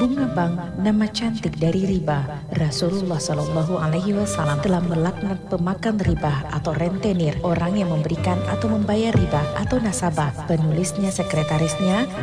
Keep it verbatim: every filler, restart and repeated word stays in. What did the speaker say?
bunga bank nama cantik dari riba. Rasulullah Shallallahu Alaihi Wasallam telah melaknat pemakan riba atau rentenir, orang yang memberikan atau membayar riba atau nasabah. Penulisnya, sekretarisnya